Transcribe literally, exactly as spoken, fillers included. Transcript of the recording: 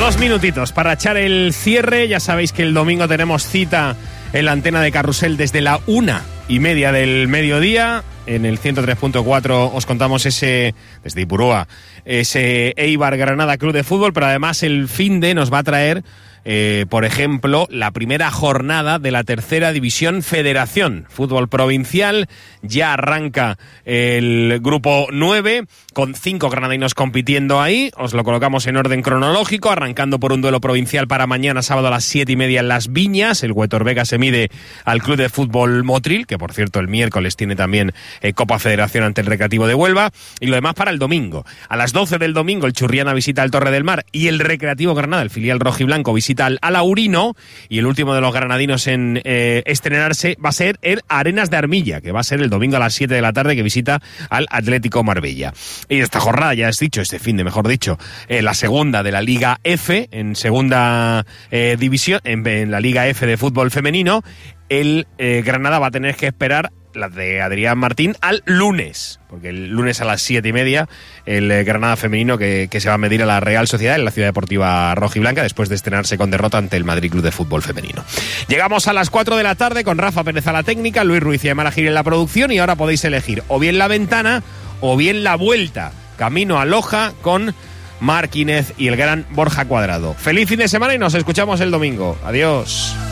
dos minutitos para echar el cierre. Ya sabéis que el domingo tenemos cita en la antena de Carrusel desde la una y media del mediodía. En el ciento tres punto cuatro os contamos ese, desde Ipurúa, ese Eibar Granada Club de Fútbol, pero además el finde nos va a traer, eh, por ejemplo, la primera jornada de la tercera división Federación Fútbol Provincial. Ya arranca el grupo nueve con cinco granadinos compitiendo ahí. Os lo colocamos en orden cronológico, arrancando por un duelo provincial para mañana sábado a las siete y media en Las Viñas. El Huetor Vega se mide al Club de Fútbol Motril, que por cierto el miércoles tiene también eh, Copa Federación ante el Recreativo de Huelva. Y lo demás para el domingo. A las doce del domingo el Churriana visita al Torre del Mar y el Recreativo Granada, el filial rojiblanco, visita al Alaurino. Y el último de los granadinos en eh, estrenarse va a ser el Arenas de Armilla, que va a ser el domingo a las siete de la tarde, que visita al Atlético Marbella. Y esta jornada, ya has dicho, este fin de mejor dicho, eh, la segunda de la Liga F, en segunda eh, división, en, en la Liga F de fútbol femenino. El eh, Granada va a tener que esperar la de Adrián Martín al lunes, porque el lunes a las siete y media el eh, Granada femenino que, que se va a medir a la Real Sociedad en la Ciudad Deportiva Rojiblanca después de estrenarse con derrota ante el Madrid Club de Fútbol Femenino. Llegamos a las cuatro de la tarde con Rafa Pérez a la técnica, Luis Ruiz y Amara Gil en la producción, y ahora podéis elegir o bien la ventana o bien la vuelta camino a Loja con Marquínez y el gran Borja Cuadrado. Feliz fin de semana y nos escuchamos el domingo. Adiós.